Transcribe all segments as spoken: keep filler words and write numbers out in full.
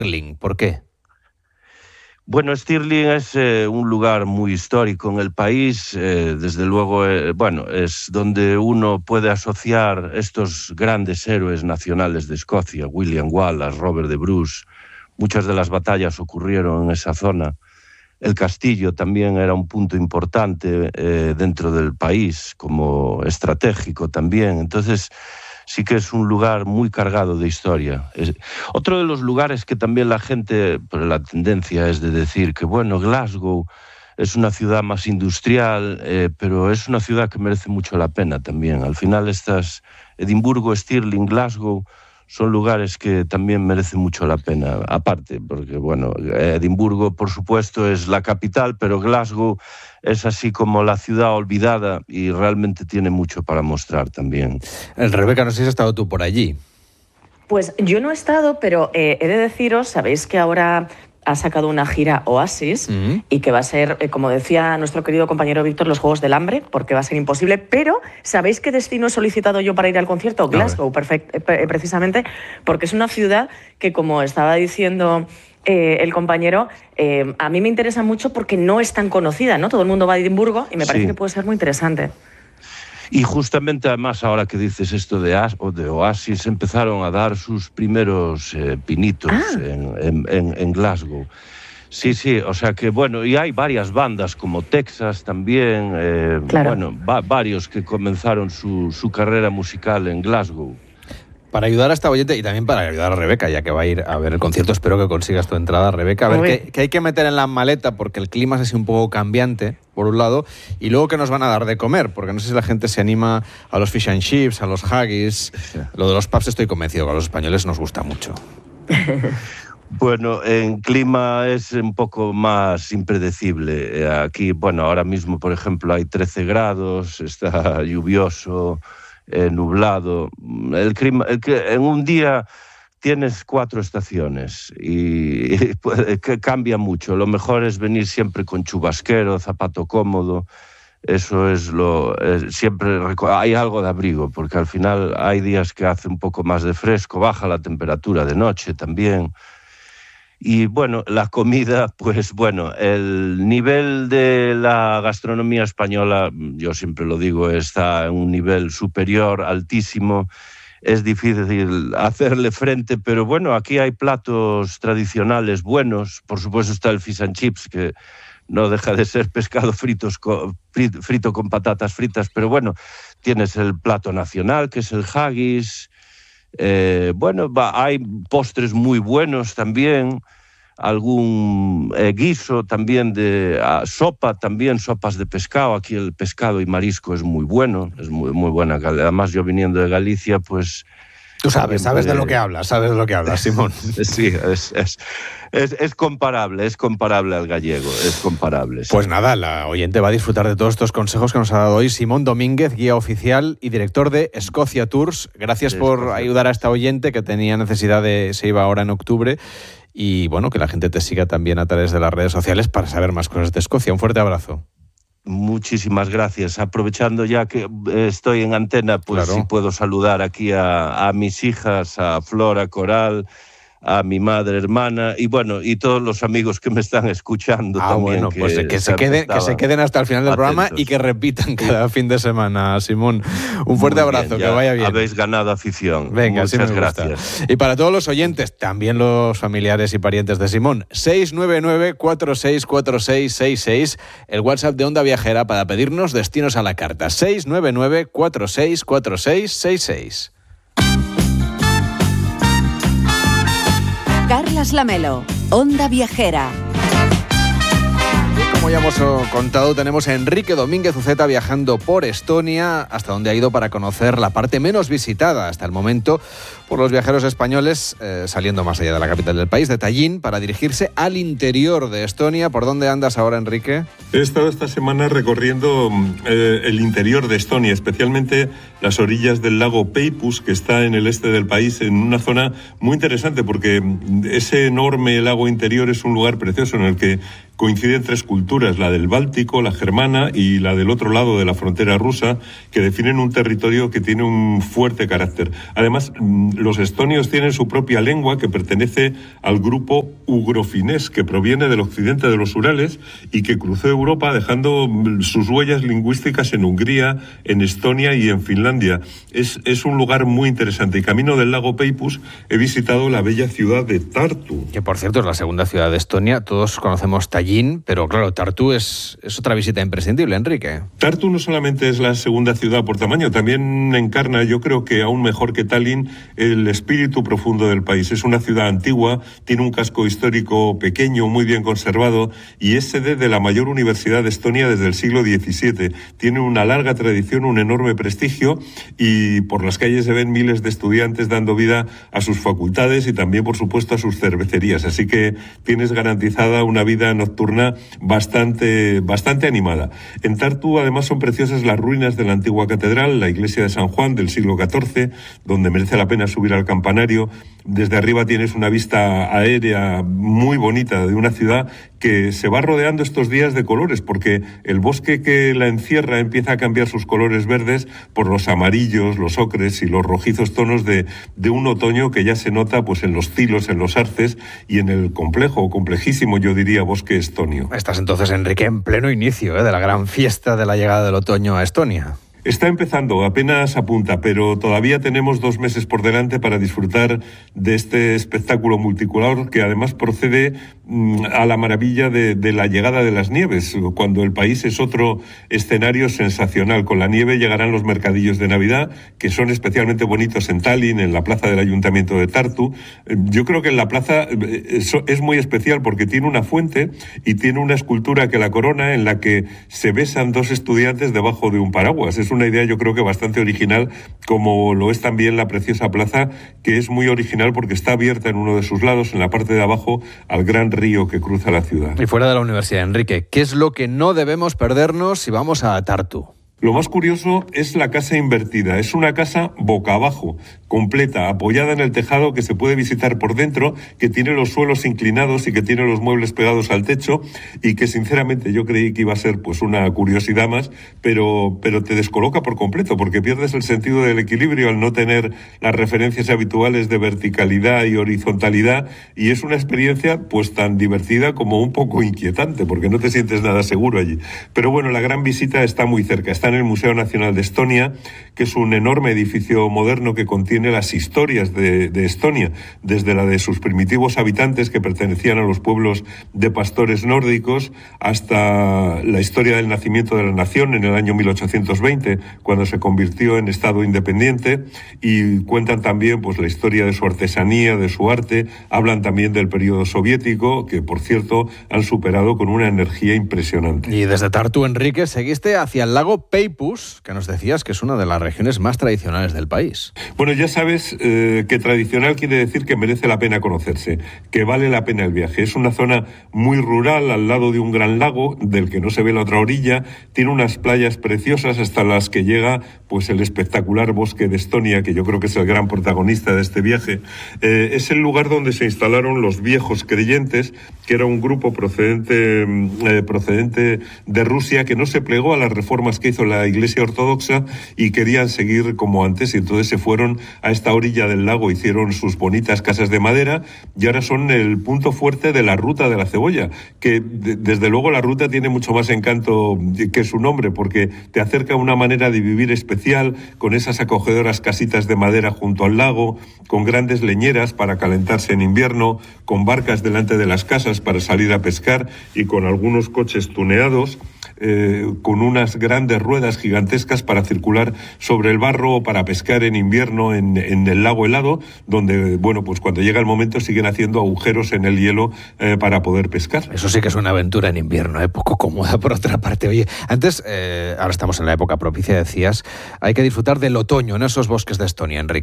Stirling. ¿Por qué? Bueno, Stirling es eh, un lugar muy histórico en el país, eh, desde luego, eh, bueno, es donde uno puede asociar estos grandes héroes nacionales de Escocia, William Wallace, Robert de Bruce. Muchas de las batallas ocurrieron en esa zona. El castillo también era un punto importante eh, dentro del país, como estratégico también. Entonces, sí que es un lugar muy cargado de historia. Es otro de los lugares que también la gente, pues la tendencia es de decir que, bueno, Glasgow es una ciudad más industrial, eh, pero es una ciudad que merece mucho la pena también. Al final estas, Edimburgo, Stirling, Glasgow, son lugares que también merecen mucho la pena, aparte, porque, bueno, Edimburgo, por supuesto, es la capital, pero Glasgow es así como la ciudad olvidada y realmente tiene mucho para mostrar también. Rebeca, no sé si has estado tú por allí. Pues yo no he estado, pero eh, he de deciros, sabéis que ahora ha sacado una gira Oasis uh-huh. y que va a ser, eh, como decía nuestro querido compañero Víctor, los Juegos del Hambre, porque va a ser imposible, pero ¿sabéis qué destino he solicitado yo para ir al concierto? Glasgow, perfect, eh, precisamente, porque es una ciudad que, como estaba diciendo eh, el compañero, eh, a mí me interesa mucho porque no es tan conocida, ¿no? Todo el mundo va a Edimburgo y me parece sí. que puede ser muy interesante. Y justamente, además, ahora que dices esto de, As, o de Oasis, empezaron a dar sus primeros eh, pinitos ah. en, en, en, en Glasgow. Sí, sí, o sea que, bueno, y hay varias bandas como Texas también, eh, claro. bueno, va, varios que comenzaron su, su carrera musical en Glasgow. Para ayudar a esta oyente y también para ayudar a Rebeca, ya que va a ir a ver el concierto, espero que consigas tu entrada, Rebeca. A ver qué, qué hay que meter en la maleta, porque el clima es así un poco cambiante, por un lado, y luego qué nos van a dar de comer, porque no sé si la gente se anima a los fish and chips, a los haggis. Sí. Lo de los pubs estoy convencido que a los españoles nos gusta mucho. Bueno, en clima es un poco más impredecible. Aquí, bueno, ahora mismo, por ejemplo, hay trece grados, está lluvioso, Eh, nublado. El clima, el que en un día tienes cuatro estaciones y, y pues, que cambia mucho. Lo mejor es venir siempre con chubasquero, zapato cómodo. Eso es lo... Eh, siempre hay algo de abrigo, porque al final hay días que hace un poco más de fresco, baja la temperatura de noche también. Y bueno, la comida, pues bueno, el nivel de la gastronomía española, yo siempre lo digo, está en un nivel superior, altísimo. Es difícil hacerle frente, pero bueno, aquí hay platos tradicionales buenos. Por supuesto está el fish and chips, que no deja de ser pescado fritos con, frito con patatas fritas, pero bueno, tienes el plato nacional, que es el haggis. Eh, bueno, va, hay postres muy buenos también, algún eh, guiso también de uh, sopa, también sopas de pescado. Aquí el pescado y marisco es muy bueno, es muy, muy buena. Además, yo viniendo de Galicia, pues... Tú sabes, sabes de lo que hablas, sabes de lo que hablas, Simón. Sí, es, es, es, es comparable, es comparable al gallego, es comparable. Sí. Pues nada, la oyente va a disfrutar de todos estos consejos que nos ha dado hoy Simón Domínguez, guía oficial y director de Escocia Tours. Gracias por Escocia. ayudar a esta oyente que tenía necesidad de... se iba ahora en octubre. Y bueno, que la gente te siga también a través de las redes sociales para saber más cosas de Escocia. Un fuerte abrazo. Muchísimas gracias. Aprovechando ya que estoy en antena, pues claro. sí puedo saludar aquí a, a mis hijas, a Flora, Coral, a mi madre, hermana, y bueno, y todos los amigos que me están escuchando ah, también. Bueno, pues que, que, se queden, que se queden hasta el final del atentos. programa y que repitan cada fin de semana, Simón. Un fuerte Muy abrazo, bien, que vaya bien. Habéis ganado afición. Venga, muchas sí me gracias. Gusta. Y para todos los oyentes, también los familiares y parientes de Simón, seis nueve nueve, cuatro seis cuatro seis seis seis, el WhatsApp de Onda Viajera para pedirnos destinos a la carta, seis nueve nueve, cuatro seis cuatro seis seis seis. Carlas Lamelo, Onda Viajera. Como ya hemos contado, tenemos a Enrique Domínguez Uceta viajando por Estonia, hasta donde ha ido para conocer la parte menos visitada hasta el momento por los viajeros españoles, eh, saliendo más allá de la capital del país, de Tallinn, para dirigirse al interior de Estonia. ¿Por dónde andas ahora, Enrique? He estado esta semana recorriendo eh, el interior de Estonia, especialmente las orillas del lago Peipus, que está en el este del país, en una zona muy interesante, porque ese enorme lago interior es un lugar precioso en el que coinciden tres culturas, la del Báltico, la germana y la del otro lado de la frontera rusa, que definen un territorio que tiene un fuerte carácter. Además, los estonios tienen su propia lengua que pertenece al grupo ugrofinés, que proviene del occidente de los Urales y que cruzó Europa dejando sus huellas lingüísticas en Hungría, en Estonia y en Finlandia. Es, es un lugar muy interesante. Y camino del lago Peipus he visitado la bella ciudad de Tartu. Que, por cierto, es la segunda ciudad de Estonia. Todos conocemos Tallinn, pero claro, Tartu es, es otra visita imprescindible, Enrique. Tartu no solamente es la segunda ciudad por tamaño, también encarna, yo creo que aún mejor que Tallinn, el espíritu profundo del país. Es una ciudad antigua, tiene un casco histórico pequeño, muy bien conservado, y es sede de la mayor universidad de Estonia desde el siglo diecisiete. Tiene una larga tradición, un enorme prestigio, y por las calles se ven miles de estudiantes dando vida a sus facultades y también, por supuesto, a sus cervecerías. Así que tienes garantizada una vida nocturna bastante, bastante animada. En Tartu, además, son preciosas las ruinas de la antigua catedral, la iglesia de San Juan del siglo catorce, donde merece la pena subir al campanario. Desde arriba tienes una vista aérea muy bonita de una ciudad que se va rodeando estos días de colores, porque el bosque que la encierra empieza a cambiar sus colores verdes por los amarillos, los ocres y los rojizos tonos de, de un otoño que ya se nota pues en los tilos, en los arces y en el complejo, complejísimo, yo diría, bosque estonio. Estás entonces, Enrique, en pleno inicio ¿eh? de la gran fiesta de la llegada del otoño a Estonia. Está empezando, apenas apunta, pero todavía tenemos dos meses por delante para disfrutar de este espectáculo multicolor que además procede mmm, a la maravilla de, de la llegada de las nieves, cuando el país es otro escenario sensacional. Con la nieve llegarán los mercadillos de Navidad, que son especialmente bonitos en Tallinn, en la plaza del Ayuntamiento de Tartu. Yo creo que en la plaza es muy especial porque tiene una fuente y tiene una escultura que la corona, en la que se besan dos estudiantes debajo de un paraguas. Es una idea, yo creo que bastante original, como lo es también la preciosa plaza, que es muy original porque está abierta en uno de sus lados, en la parte de abajo, al gran río que cruza la ciudad. Y fuera de la universidad, Enrique, ¿qué es lo que no debemos perdernos si vamos a Tartu? Lo más curioso es la casa invertida. Es una casa boca abajo, completa, apoyada en el tejado, que se puede visitar por dentro, que tiene los suelos inclinados y que tiene los muebles pegados al techo, y que sinceramente yo creí que iba a ser pues una curiosidad más, pero, pero te descoloca por completo, porque pierdes el sentido del equilibrio al no tener las referencias habituales de verticalidad y horizontalidad, y es una experiencia pues tan divertida como un poco inquietante, porque no te sientes nada seguro allí. Pero bueno, la gran visita está muy cerca, está en el Museo Nacional de Estonia, que es un enorme edificio moderno que contiene las historias de, de Estonia, desde la de sus primitivos habitantes que pertenecían a los pueblos de pastores nórdicos, hasta la historia del nacimiento de la nación en el año mil ochocientos veinte, cuando se convirtió en Estado independiente, y cuentan también pues la historia de su artesanía, de su arte. Hablan también del periodo soviético, que por cierto han superado con una energía impresionante. Y desde Tartu, Enrique, seguiste hacia el lago Peipus, que nos decías que es una de las regiones más tradicionales del país. Bueno, ya sabes eh, que tradicional quiere decir que merece la pena conocerse, que vale la pena el viaje. Es una zona muy rural, al lado de un gran lago, del que no se ve la otra orilla. Tiene unas playas preciosas hasta las que llega pues el espectacular bosque de Estonia, que yo creo que es el gran protagonista de este viaje. Eh, es el lugar donde se instalaron los viejos creyentes, que era un grupo procedente, eh, procedente de Rusia, que no se plegó a las reformas que hizo la Iglesia Ortodoxa y querían seguir como antes, y entonces se fueron a esta orilla del lago, hicieron sus bonitas casas de madera y ahora son el punto fuerte de la Ruta de la Cebolla, que de, desde luego la ruta tiene mucho más encanto que su nombre, porque te acerca a una manera de vivir especial, con esas acogedoras casitas de madera junto al lago, con grandes leñeras para calentarse en invierno, con barcas delante de las casas para salir a pescar y con algunos coches tuneados, eh, con unas grandes ruedas gigantescas para circular sobre el barro o para pescar en invierno en, en el lago helado, donde, bueno, pues cuando llega el momento siguen haciendo agujeros en el hielo eh, para poder pescar. Eso sí que es una aventura en invierno, ¿eh? Poco cómoda por otra parte. Oye, antes, eh, ahora estamos en la época propicia, decías, hay que disfrutar del otoño en esos bosques de Estonia, Enrique.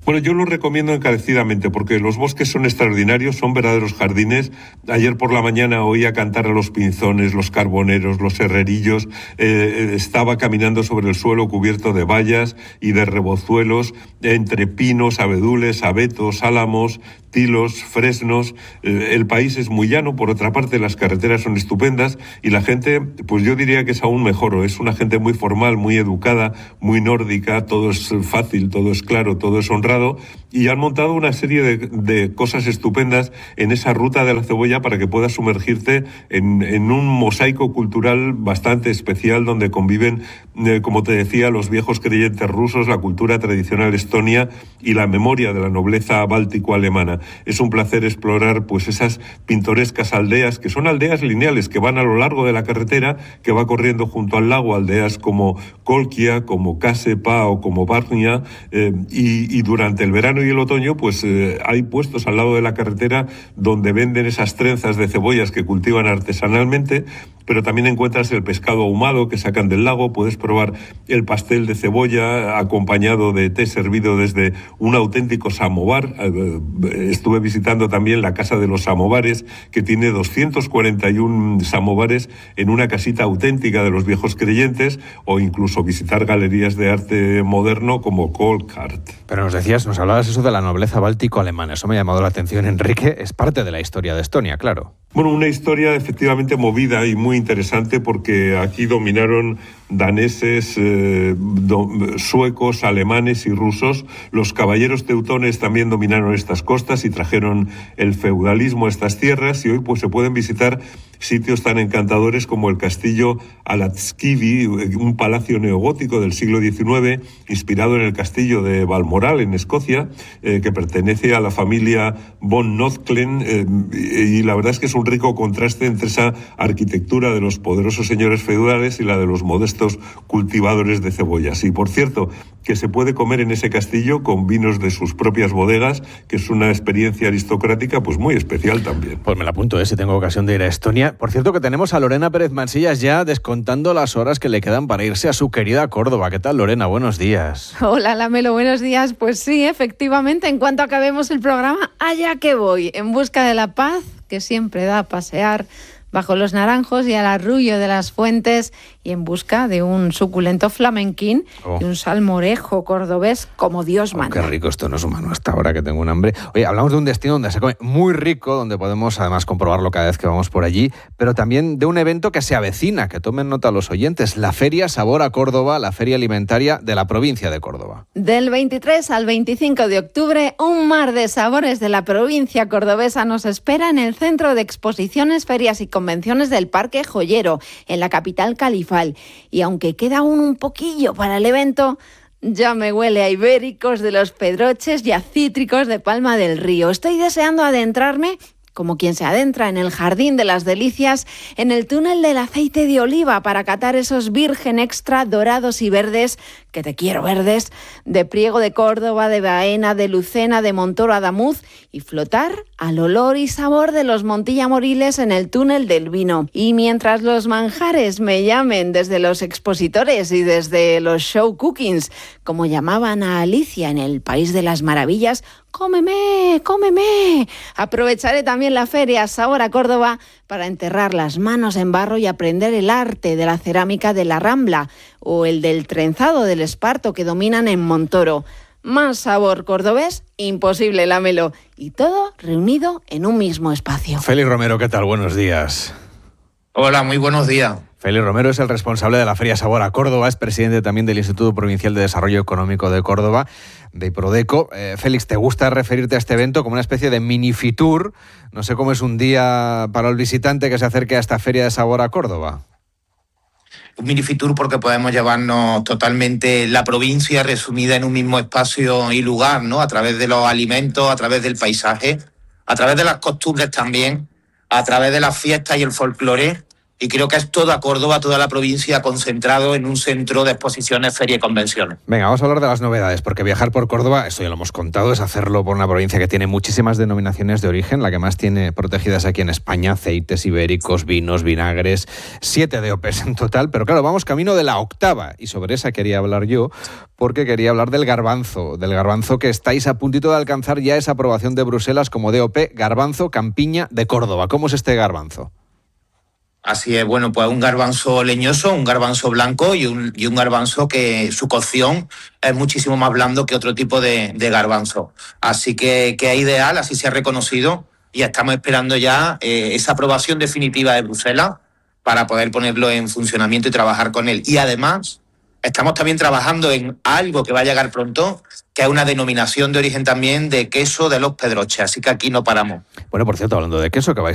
Bueno, yo lo recomiendo encarecidamente porque los bosques son extraordinarios, son verdaderos jardines. Ayer por la mañana oía cantar a los pinzones, los carboneros, los herrerillos. Eh, estaba caminando sobre el suelo cubierto de bayas y de rebozuelos, entre pinos, abedules, abetos, álamos, tilos, fresnos. Eh, el país es muy llano, por otra parte las carreteras son estupendas y la gente, pues yo diría que es aún mejor. Es una gente muy formal, muy educada, muy nórdica, todo es fácil, todo es claro, todo es honrado. Y han montado una serie de, de cosas estupendas en esa ruta de la cebolla para que puedas sumergirte en, en un mosaico cultural bastante especial donde conviven, eh, como te decía, los viejos creyentes rusos, la cultura tradicional estonia y la memoria de la nobleza báltico-alemana. Es un placer explorar pues esas pintorescas aldeas, que son aldeas lineales, que van a lo largo de la carretera, que va corriendo junto al lago, aldeas como Kolkia, como Kasepa o como Varnia, eh, y, y durante Durante el verano y el otoño, pues eh, hay puestos al lado de la carretera donde venden esas trenzas de cebollas que cultivan artesanalmente, pero también encuentras el pescado ahumado que sacan del lago, puedes probar el pastel de cebolla acompañado de té servido desde un auténtico samovar. Eh, estuve visitando también la Casa de los Samovares, que tiene doscientos cuarenta y uno samovares en una casita auténtica de los viejos creyentes, o incluso visitar galerías de arte moderno como Kolkart. Pero nos decías, nos hablabas eso de la nobleza báltico-alemana. Eso me ha llamado la atención, Enrique. Es parte de la historia de Estonia, claro. Bueno, una historia efectivamente movida y muy interesante porque aquí dominaron daneses, eh, do, suecos, alemanes y rusos. Los caballeros teutones también dominaron estas costas y trajeron el feudalismo a estas tierras, y hoy pues se pueden visitar sitios tan encantadores como el castillo Alatskivi, un palacio neogótico del siglo diecinueve, inspirado en el castillo de Balmoral, en Escocia, eh, que pertenece a la familia von Nothklen, eh, y la verdad es que es un rico contraste entre esa arquitectura de los poderosos señores feudales y la de los modestos cultivadores de cebollas. Y por cierto, que se puede comer en ese castillo con vinos de sus propias bodegas, que es una experiencia aristocrática pues muy especial también. Pues me la apunto, ¿eh? Si tengo ocasión de ir a Estonia. Por cierto, que tenemos a Lorena Pérez Mansillas ya descontando las horas que le quedan para irse a su querida Córdoba. ¿Qué tal, Lorena? Buenos días. Hola, Lamelo, buenos días. Pues sí, efectivamente, en cuanto acabemos el programa, allá que voy, en busca de la paz, que siempre da a pasear bajo los naranjos y al arrullo de las fuentes, y en busca de un suculento flamenquín oh. y un salmorejo cordobés como Dios oh, manda. Qué rico, esto no es humano hasta ahora que tengo un hambre. Oye, hablamos de un destino donde se come muy rico, donde podemos además comprobarlo cada vez que vamos por allí, pero también de un evento que se avecina, que tomen nota los oyentes, la Feria Sabor a Córdoba, la feria alimentaria de la provincia de Córdoba. Del veintitrés al veinticinco de octubre, un mar de sabores de la provincia cordobesa nos espera en el Centro de Exposiciones, Ferias y Convenciones del Parque Joyero, en la capital califal. Y aunque queda aún un poquillo para el evento, ya me huele a ibéricos de los Pedroches y a cítricos de Palma del Río. Estoy deseando adentrarme, como quien se adentra en el Jardín de las Delicias, en el túnel del aceite de oliva para catar esos virgen extra dorados y verdes, que te quiero verdes, de Priego de Córdoba, de Baena, de Lucena, de Montoro a Damuz, y flotar al olor y sabor de los Montilla Moriles en el túnel del vino. Y mientras los manjares me llamen desde los expositores y desde los show cookings, como llamaban a Alicia en el País de las Maravillas, ¡cómeme, cómeme! Aprovecharé también la Feria Sabor a Córdoba para enterrar las manos en barro y aprender el arte de la cerámica de la Rambla o el del trenzado del esparto que dominan en Montoro. Más sabor cordobés, imposible, Lamelo. Y todo reunido en un mismo espacio. Félix Romero, ¿qué tal? Buenos días. Hola, muy buenos días. Félix Romero es el responsable de la Feria Sabor a Córdoba, es presidente también del Instituto Provincial de Desarrollo Económico de Córdoba, de Prodeco. Eh, Félix, ¿te gusta referirte a este evento como una especie de mini Fitur? No sé cómo es un día para el visitante que se acerque a esta Feria de Sabor a Córdoba. Un mini Fitur porque podemos llevarnos totalmente la provincia resumida en un mismo espacio y lugar, ¿no? A través de los alimentos, a través del paisaje, a través de las costumbres también, a través de las fiestas y el folclore. y creo que es toda Córdoba, toda la provincia concentrado en un centro de exposiciones, feria y convenciones. Venga, vamos a hablar de las novedades, porque viajar por Córdoba, esto ya lo hemos contado, es hacerlo por una provincia que tiene muchísimas denominaciones de origen, la que más tiene protegidas aquí en España, aceites ibéricos, vinos, vinagres, siete D O Pes en total, pero claro, vamos camino de la octava, y sobre esa quería hablar yo, porque quería hablar del garbanzo, del garbanzo que estáis a puntito de alcanzar ya esa aprobación de Bruselas como D O P, garbanzo campiña de Córdoba. ¿Cómo es este garbanzo? Así es, bueno, pues un garbanzo leñoso, un garbanzo blanco y un, y un garbanzo que su cocción es muchísimo más blando que otro tipo de, de garbanzo. Así que, que es ideal, así se ha reconocido y estamos esperando ya eh, esa aprobación definitiva de Bruselas para poder ponerlo en funcionamiento y trabajar con él. Y además, estamos también trabajando en algo que va a llegar pronto, que es una denominación de origen también de queso de los Pedroches, así que aquí no paramos. Bueno, por cierto, hablando de queso, que vais